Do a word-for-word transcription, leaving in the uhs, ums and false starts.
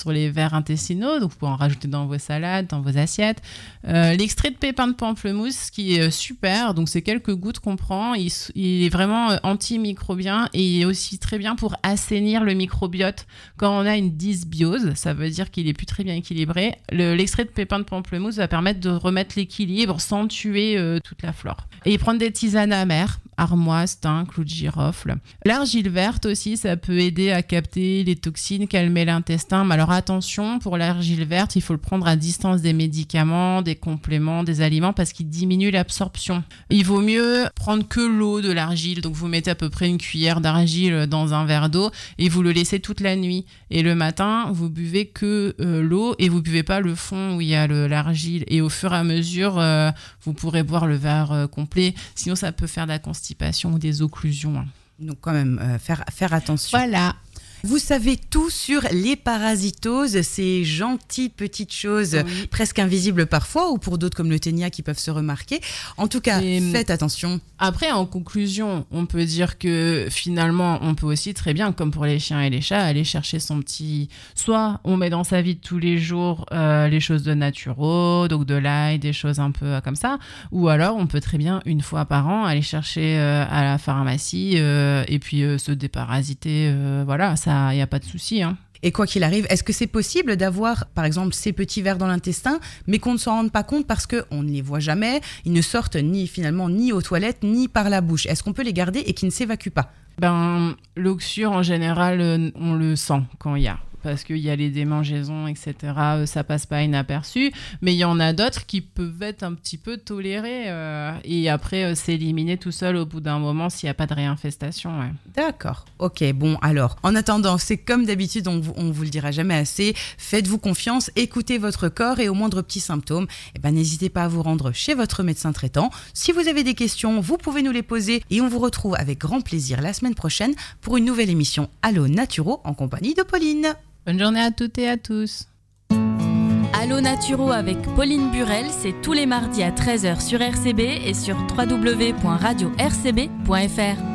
sur les vers intestinaux, donc vous pouvez en rajouter dans vos salades, dans vos assiettes. Euh, l'extrait de pépins de pamplemousse qui est super, donc c'est quelques gouttes qu'on prend, il, il est vraiment antimicrobien et il est aussi très bien pour assainir le microbiote. Quand on a une dysbiose, ça veut dire qu'il est plus très bien équilibré, le, l'extrait de pépins de pamplemousse va permettre de remettre l'équilibre sans tuer euh, toute la flore. Et prendre des tisanes amères, armoise, thym, clou de girofle. L'argile verte aussi, ça peut aider à capter les toxines, calmer l'intestin. Mais alors attention, pour l'argile verte, il faut le prendre à distance des médicaments, des compléments, des aliments parce qu'il diminue l'absorption. Il vaut mieux prendre que l'eau de l'argile. Donc vous mettez à peu près une cuillère d'argile dans un verre d'eau et vous le laissez toute la nuit. Et le matin, vous buvez que euh, l'eau et vous buvez pas le fond où il y a le, l'argile. Et au fur et à mesure, euh, vous pourrez boire le verre euh, complet. Sinon, ça peut faire de la constipation ou des occlusions. Donc quand même, euh, faire, faire attention. Voilà. Vous savez tout sur les parasitoses, ces gentilles petites choses oui. presque invisibles parfois, ou pour d'autres comme le ténia qui peuvent se remarquer. En tout cas, et faites attention. Après, en conclusion, on peut dire que finalement, on peut aussi très bien, comme pour les chiens et les chats, aller chercher son petit... Soit on met dans sa vie de tous les jours euh, les choses de naturo, donc de l'ail, des choses un peu euh, comme ça, ou alors on peut très bien, une fois par an, aller chercher euh, à la pharmacie euh, et puis euh, se déparasiter, euh, voilà, ça il n'y a pas de souci. Hein. Et quoi qu'il arrive, est-ce que c'est possible d'avoir, par exemple, ces petits vers dans l'intestin, mais qu'on ne s'en rende pas compte parce qu'on ne les voit jamais, ils ne sortent ni finalement ni aux toilettes, ni par la bouche. Est-ce qu'on peut les garder et qu'ils ne s'évacuent pas ? Ben, l'oxure, en général, on le sent quand il y a. Parce qu'il y a les démangeaisons, et cetera. Ça passe pas inaperçu. Mais il y en a d'autres qui peuvent être un petit peu tolérés. Euh, et après, euh, c'est éliminé tout seul au bout d'un moment s'il n'y a pas de réinfestation. Ouais. D'accord. Ok, bon, alors, en attendant, c'est comme d'habitude, on, on vous le dira jamais assez. Faites-vous confiance, écoutez votre corps et au moindre petit symptôme, eh ben, n'hésitez pas à vous rendre chez votre médecin traitant. Si vous avez des questions, vous pouvez nous les poser et on vous retrouve avec grand plaisir la semaine prochaine pour une nouvelle émission Allo Naturo en compagnie de Pauline. Bonne journée à toutes et à tous. Allo Naturo avec Pauline Burel, c'est tous les mardis à treize heures sur R C B et sur w w w point radio r c b point f r.